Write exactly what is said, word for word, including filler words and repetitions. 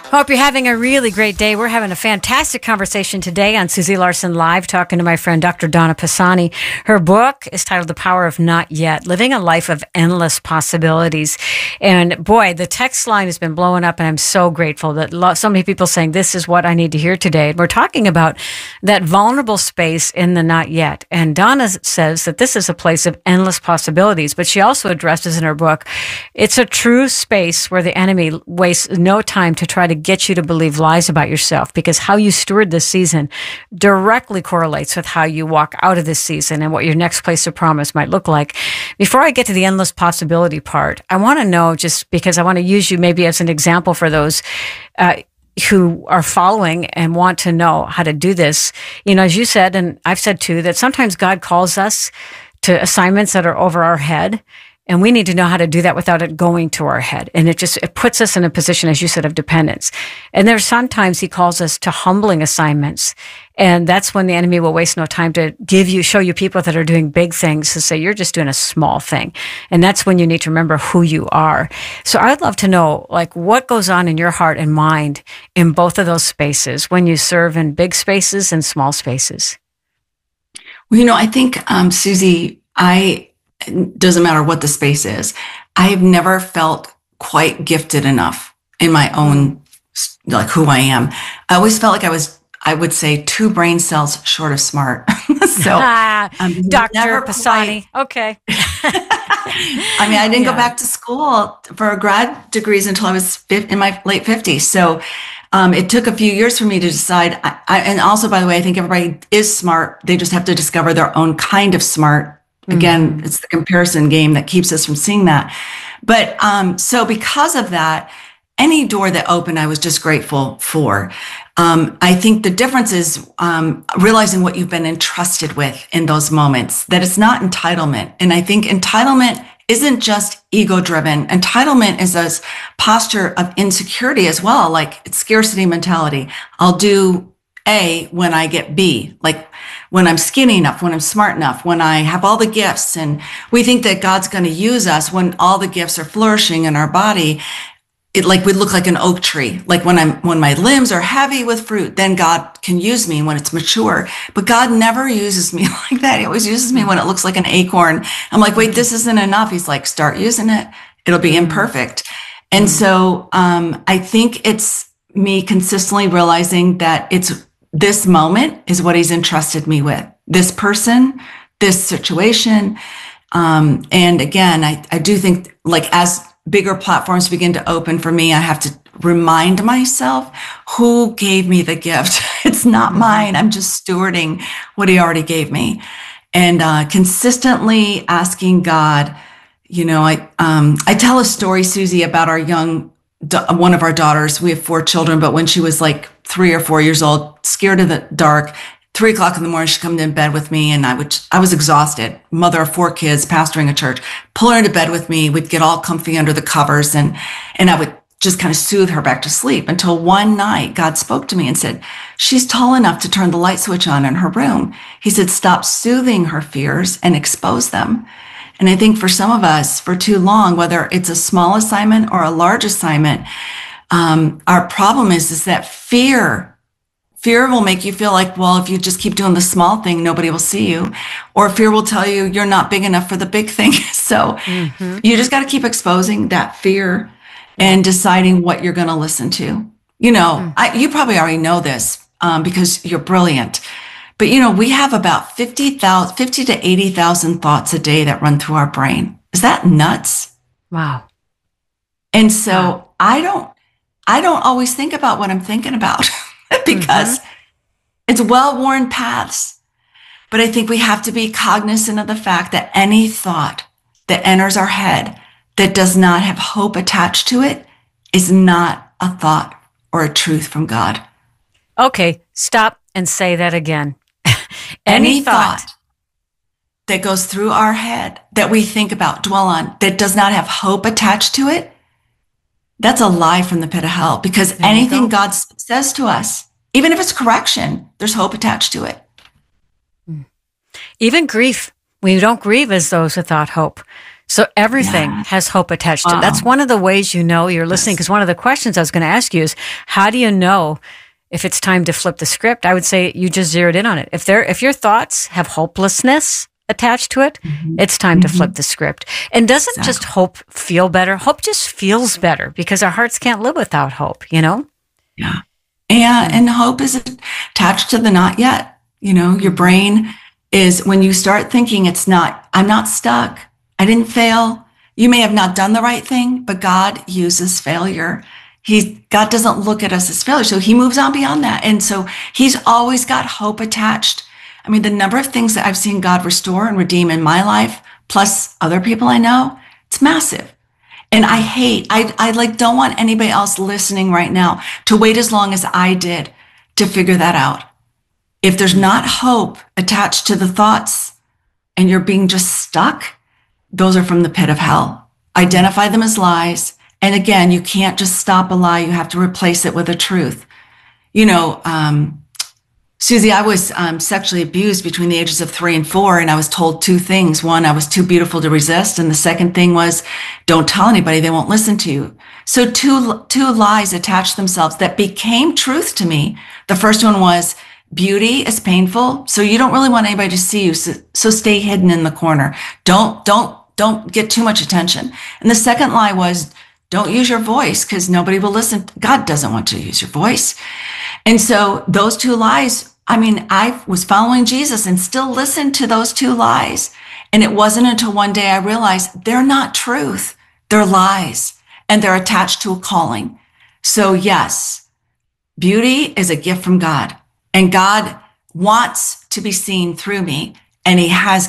Hope you're having a really great day. We're having a fantastic conversation today on Susie Larson Live, talking to my friend Doctor Donna Pisani. Her book is titled The Power of Not Yet, Living a Life of Endless Possibilities. And boy, the text line has been blowing up, and I'm so grateful that lo- so many people saying this is what I need to hear today. And we're talking about that vulnerable space in the not yet. And Donna says that this is a place of endless possibilities, but she also addresses in her book, it's a true space where the enemy wastes no time to try to get you to believe lies about yourself, because how you steward this season directly correlates with how you walk out of this season and what your next place of promise might look like. Before I get to the endless possibility part, I want to know, just because I want to use you maybe as an example for those uh, who are following and want to know how to do this. You know, as you said, and I've said too, that sometimes God calls us to assignments that are over our head. And we need to know how to do that without it going to our head. And it just, it puts us in a position, as you said, of dependence. And there's sometimes he calls us to humbling assignments. And that's when the enemy will waste no time to give you, show you people that are doing big things to say, you're just doing a small thing. And that's when you need to remember who you are. So I'd love to know, like, what goes on in your heart and mind in both of those spaces when you serve in big spaces and small spaces? Well, you know, I think, um, Susie, I, it doesn't matter what the space is, I have never felt quite gifted enough in my own, like who I am. I always felt like I was, I would say, two brain cells short of smart. so, ah, Doctor Pisani. Quite, okay. I mean, I didn't yeah. go back to school for grad degrees until I was in my late fifties. So, um, it took a few years for me to decide. I, I, and also, by the way, I think everybody is smart. They just have to discover their own kind of smart. Again, mm-hmm. It's the comparison game that keeps us from seeing that. But um, so because of that, any door that opened, I was just grateful for. Um, I think the difference is um, realizing what you've been entrusted with in those moments, that it's not entitlement. And I think entitlement isn't just ego-driven. Entitlement is a posture of insecurity as well, like it's scarcity mentality. I'll do A when I get B, like when I'm skinny enough, when I'm smart enough, when I have all the gifts. And we think that God's going to use us when all the gifts are flourishing in our body. It like we look like an oak tree. Like when I'm, when my limbs are heavy with fruit, then God can use me when it's mature. But God never uses me like that. He always uses me when it looks like an acorn. I'm like, wait, this isn't enough. He's like, start using it. It'll be imperfect. And so, um, I think it's me consistently realizing that it's, this moment is what he's entrusted me with. This person, this situation. Um, and again, I, I do think, like, as bigger platforms begin to open for me, I have to remind myself who gave me the gift. It's not mine. I'm just stewarding what he already gave me. And uh, consistently asking God, you know, I, um, I tell a story, Susie, about our young one of our daughters. We have four children, but when she was like three or four years old, scared of the dark, three o'clock in the morning, she'd come in bed with me, and I would, I was exhausted. Mother of four kids, pastoring a church, pull her into bed with me. We'd get all comfy under the covers, and, and I would just kind of soothe her back to sleep until one night God spoke to me and said, she's tall enough to turn the light switch on in her room. He said, stop soothing her fears and expose them. And I think for some of us, for too long, whether it's a small assignment or a large assignment, um, our problem is, is that fear, fear will make you feel like, well, if you just keep doing the small thing, nobody will see you. Or fear will tell you you're not big enough for the big thing. So mm-hmm. you just got to keep exposing that fear and deciding what you're going to listen to. You know, mm-hmm. I, you probably already know this um, because you're brilliant. But, you know, we have about fifty thousand, fifty to eighty thousand thoughts a day that run through our brain. Is that nuts? Wow. And so wow. I don't, I don't always think about what I'm thinking about because mm-hmm. it's well-worn paths. But I think we have to be cognizant of the fact that any thought that enters our head that does not have hope attached to it is not a thought or a truth from God. Okay, stop and say that again. Any, Any thought, thought that goes through our head that we think about, dwell on, that does not have hope attached to it, that's a lie from the pit of hell, because there anything go. God says to us, even if it's correction, there's hope attached to it. Even grief. We don't grieve as those without hope. So everything Yeah. has hope attached to it. Wow. That's one of the ways you know you're listening. Because one of the questions I was going to ask you is, how do you know if it's time to flip the script? I would say you just zeroed in on it. If there, if your thoughts have hopelessness attached to it, mm-hmm. it's time mm-hmm. to flip the script. And doesn't exactly. just hope feel better? Hope just feels better because our hearts can't live without hope, you know? Yeah. And, and hope is attached to the not yet. You know, your brain is, when you start thinking it's not, I'm not stuck, I didn't fail. You may have not done the right thing, but God uses failure. He, God doesn't look at us as failure. So he moves on beyond that. And so he's always got hope attached. I mean, the number of things that I've seen God restore and redeem in my life, plus other people I know, it's massive. And I hate, I, I like don't want anybody else listening right now to wait as long as I did to figure that out. If there's not hope attached to the thoughts and you're being just stuck, those are from the pit of hell. Identify them as lies. And again, you can't just stop a lie. You have to replace it with a truth. You know, um, Susie, I was um, sexually abused between the ages of three and four, and I was told two things. One, I was too beautiful to resist. And the second thing was, don't tell anybody, they won't listen to you. So two, two lies attached themselves that became truth to me. The first one was, beauty is painful, so you don't really want anybody to see you. So, so stay hidden in the corner. Don't, don't, don't get too much attention. And the second lie was, don't use your voice because nobody will listen. God doesn't want you to use your voice. And so those two lies, I mean, I was following Jesus and still listened to those two lies. And it wasn't until one day I realized they're not truth. They're lies, and they're attached to a calling. So yes, beauty is a gift from God, and God wants to be seen through me, and he has